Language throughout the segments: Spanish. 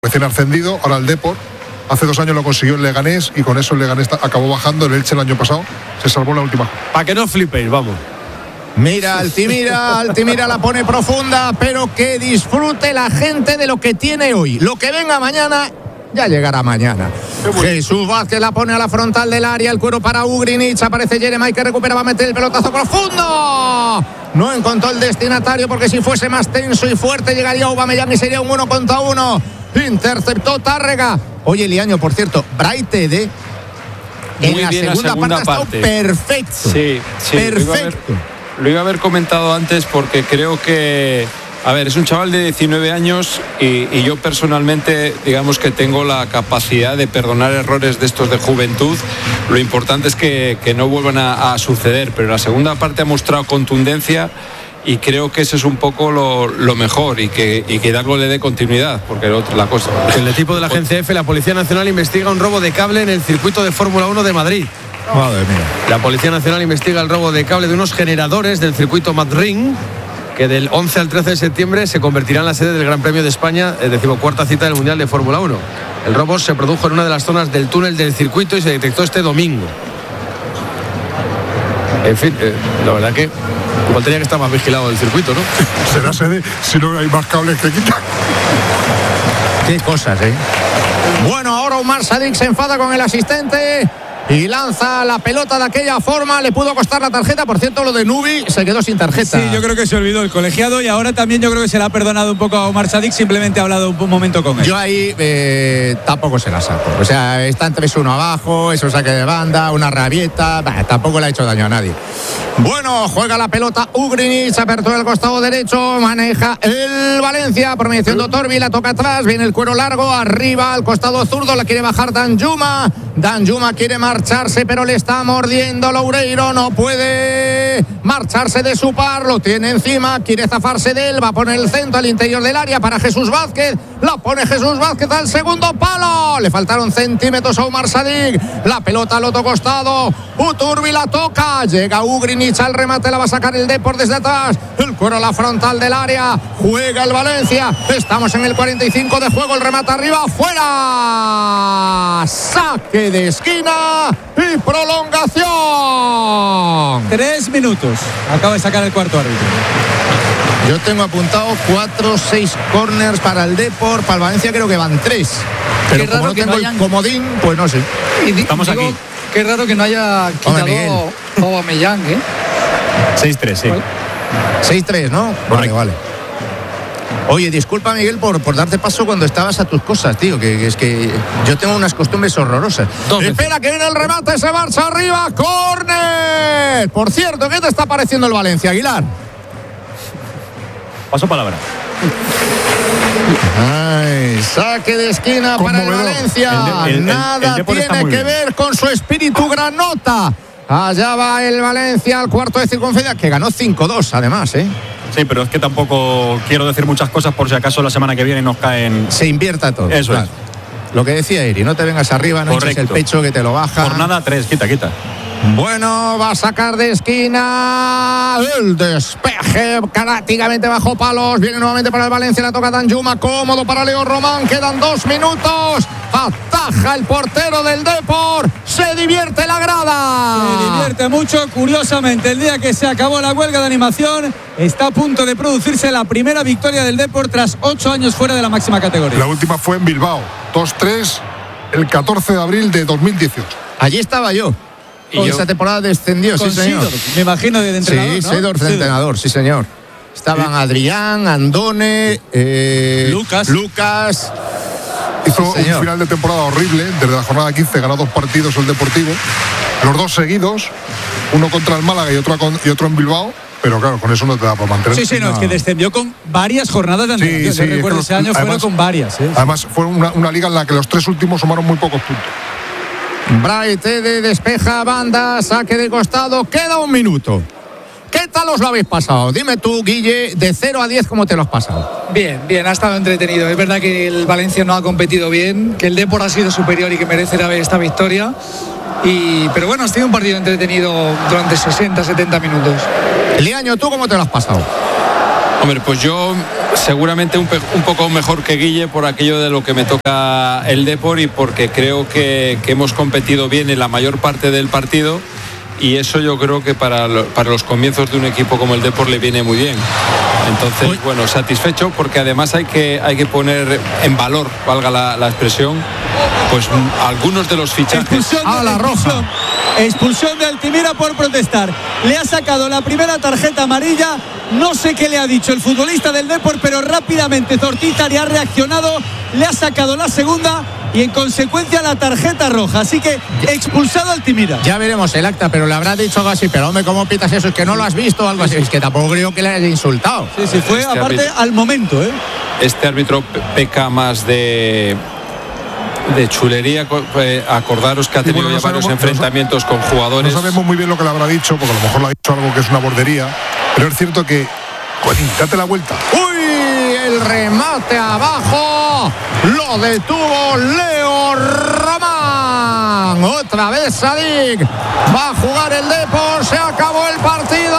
Recién ascendido, ahora el Depor. Hace 2 años lo consiguió el Leganés y con eso el Leganés acabó bajando. El Elche el año pasado se salvó en la última. Para que no flipéis, vamos. Mira, Altimira la pone profunda, pero que disfrute la gente de lo que tiene hoy. Lo que venga mañana, ya llegará mañana. Jesús Vázquez la pone a la frontal del área, el cuero para Ugrinic, aparece Jeremai que recupera, va a meter el pelotazo profundo. No encontró el destinatario porque si fuese más tenso y fuerte llegaría Aubameyang y sería un 1 contra 1. Interceptó Tárrega. Oye, Liaño, por cierto, Braithwaite en la segunda parte ha estado perfecto. Sí, perfecto. Lo iba a haber comentado antes porque creo que, a ver, es un chaval de 19 años y yo personalmente, digamos que tengo la capacidad de perdonar errores de estos de juventud. Lo importante es que no vuelvan a suceder, pero la segunda parte ha mostrado contundencia y creo que eso es un poco lo mejor y que Hidalgo le dé continuidad, porque la cosa... El equipo de la Agencia F, la Policía Nacional investiga un robo de cable en el circuito de Fórmula 1 de Madrid. Madre mía. La Policía Nacional investiga el robo de cable de unos generadores del circuito Madrid, que del 11 al 13 de septiembre se convertirá en la sede del Gran Premio de España, 14ª cita del Mundial de Fórmula 1. El robo se produjo en una de las zonas del túnel del circuito y se detectó este domingo. En fin, la verdad que igual tenía que estar más vigilado el circuito, ¿no? Será sede si no hay más cables que quitar. Qué cosas, ¿eh? Bueno, ahora Umar Sadik se enfada con el asistente y lanza la pelota de aquella forma. Le pudo costar la tarjeta. Por cierto, lo de Nubi se quedó sin tarjeta. Sí, yo creo que se olvidó el colegiado y ahora también yo creo que se le ha perdonado un poco a Umar Sadik. Simplemente ha hablado un momento con él. Yo ahí tampoco se la saco. O sea, está en 3-1 abajo, eso saque de banda, una rabieta. Tampoco le ha hecho daño a nadie. Bueno, juega la pelota Ugrinic, apertura el costado derecho, maneja el Valencia, por mediación de Torbi, la toca atrás, viene el cuero largo, arriba, al costado zurdo, la quiere bajar Danjuma quiere marcharse, pero le está mordiendo Loureiro, no puede marcharse de su par, lo tiene encima, quiere zafarse de él, va a poner el centro al interior del área para Jesús Vázquez, la pone Jesús Vázquez al segundo palo, le faltaron centímetros a Umar Sadik, la pelota al otro costado, Uturbi la toca, llega Ugrinic al remate, la va a sacar el Depor desde atrás, el cuero a la frontal del área, juega el Valencia, estamos en el 45 de juego, el remate arriba, fuera, saque de esquina y prolongación. 3 minutos, acaba de sacar el cuarto árbitro. Yo tengo apuntado 4-6 corners para el Depor, para el Valencia creo que van 3. Pero como no tengo el comodín, pues no sé. Estamos aquí. Qué raro que no haya quitado Aubameyang, ¿eh? 6-3, sí. 6-3, ¿no? Vale. Oye, disculpa, Miguel, por darte paso cuando estabas a tus cosas, tío, que es que yo tengo unas costumbres horrorosas. Espera, que viene el remate, se marcha arriba, ¡córner! Por cierto, ¿qué te está pareciendo el Valencia, Aguilar? Paso palabra. Ay, saque de esquina para el Valencia. Nada tiene que ver con su espíritu granota. Allá va el Valencia al cuarto de circunferencia, que ganó 5-2 además, ¿eh? Sí, pero es que tampoco quiero decir muchas cosas por si acaso la semana que viene nos caen... Se invierta todo. Eso claro. Es. Lo que decía Eri, no te vengas arriba, no eches el pecho que te lo baja. Jornada 3, quita. Bueno, va a sacar de esquina. El despeje prácticamente bajo palos. Viene nuevamente para el Valencia, la toca Danjuma. Cómodo para Leo Román. Quedan 2 minutos. Ataja el portero del Depor. Se divierte la grada. Se divierte mucho. Curiosamente, el día que se acabó la huelga de animación, está a punto de producirse la primera victoria del Depor tras 8 años fuera de la máxima categoría. La última fue en Bilbao. 2-3 el 14 de abril de 2018. Allí estaba yo. Y esa temporada descendió, sí, señor. Me imagino de entrenador, sí, ¿no? Seedorf de entrenador, sí, señor. Estaban Adrián, Andone, Lucas. Hizo un final de temporada horrible. Desde la jornada 15 ganó 2 partidos el Deportivo. Los 2 seguidos. Uno contra el Málaga y otro en Bilbao. Pero claro, con eso no te da para mantener. Sí, no, es que descendió con varias jornadas de antelación. Sí, recuerdo ese año fueron con varias. Además, fue una liga en la que los 3 últimos sumaron muy pocos puntos. Braithwaite despeja banda, saque de costado, queda 1 minuto. ¿Qué tal os lo habéis pasado? Dime tú, Guille, de 0 a 10, ¿cómo te lo has pasado? Bien, ha estado entretenido. Es verdad que el Valencia no ha competido bien, que el Depor ha sido superior y que merece esta victoria. Pero bueno, ha sido un partido entretenido durante 60-70 minutos. Liaño, ¿tú cómo te lo has pasado? Hombre, pues yo seguramente un poco mejor que Guille por aquello de lo que me toca el Depor y porque creo que hemos competido bien en la mayor parte del partido y eso yo creo que para los comienzos de un equipo como el Depor le viene muy bien. Entonces, bueno, satisfecho porque además hay que poner en valor, valga la expresión, pues algunos de los fichajes. Expulsión de Altimira por protestar. Le ha sacado la primera tarjeta amarilla. No sé qué le ha dicho el futbolista del Depor, pero rápidamente Zortizar ha reaccionado. Le ha sacado la segunda y en consecuencia la tarjeta roja. Así que expulsado Altimira. Ya veremos el acta, pero le habrá dicho algo así. Pero hombre, ¿cómo pitas eso? Es que no lo has visto o algo así. Es que tampoco creo que le haya insultado. Sí, fue aparte al momento. Este árbitro peca más de chulería. Acordaros que ha tenido varios enfrentamientos con jugadores. No sabemos muy bien lo que le habrá dicho, porque a lo mejor le ha dicho algo que es una bordería, pero es cierto que date la vuelta. ¡Uy! El remate abajo lo detuvo Leo Román. Otra vez Sadik. Va a jugar el Depor. Se acabó el partido.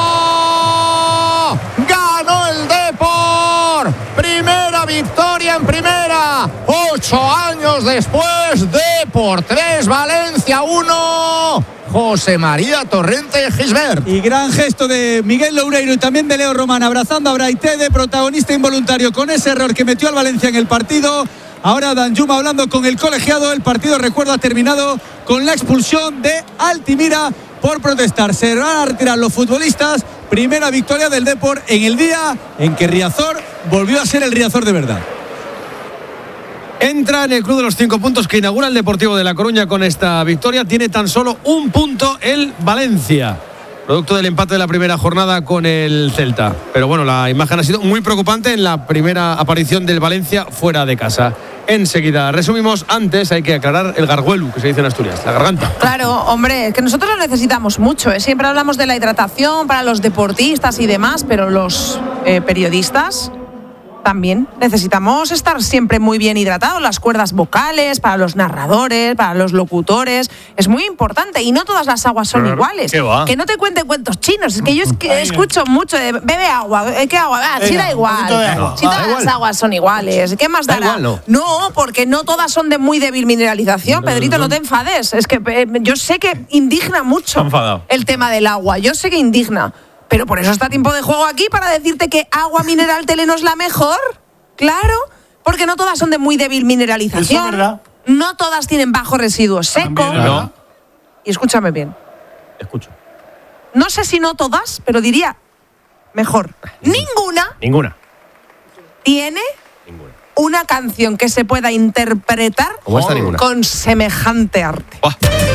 Ganó el Depor. Primera victoria en primera. 8 años después. Depor 3, Valencia 1. José María Torrente Gisbert. Y gran gesto de Miguel Loureiro y también de Leo Román, abrazando a Braithé, protagonista involuntario con ese error que metió al Valencia en el partido. Ahora Danjuma hablando con el colegiado. El partido, recuerdo, ha terminado con la expulsión de Altimira por protestar. Se van a retirar los futbolistas. Primera victoria del Depor en el día en que Riazor volvió a ser el Riazor de verdad. Entra en el Club de los 5 puntos que inaugura el Deportivo de La Coruña con esta victoria. Tiene tan solo un punto el Valencia, producto del empate de la primera jornada con el Celta. Pero bueno, la imagen ha sido muy preocupante en la primera aparición del Valencia fuera de casa. Enseguida resumimos. Antes hay que aclarar el garguelu, que se dice en Asturias, la garganta. Claro, hombre, es que nosotros lo necesitamos mucho, ¿eh? Siempre hablamos de la hidratación para los deportistas y demás, pero los periodistas también necesitamos estar siempre muy bien hidratados. Las cuerdas vocales, para los narradores, para los locutores, es muy importante. Y no todas las aguas son iguales. Que no te cuenten cuentos chinos. Es que yo escucho mucho de bebe agua. ¿Qué agua? Sí, da igual. Si todas las aguas son iguales, ¿qué más dará? No, porque no todas son de muy débil mineralización. Pedrito, no te enfades. Es que yo sé que indigna mucho el tema del agua. Yo sé que indigna. Pero por eso está Tiempo de Juego aquí, para decirte que agua mineral Teleno es la mejor. Claro, porque no todas son de muy débil mineralización. Eso es verdad. No todas tienen bajo residuo seco. No. Y escúchame bien. Escucho. No sé si no todas, pero diría mejor. Ninguna. Tiene una canción que se pueda interpretar ¿Cómo está ninguna? con semejante arte.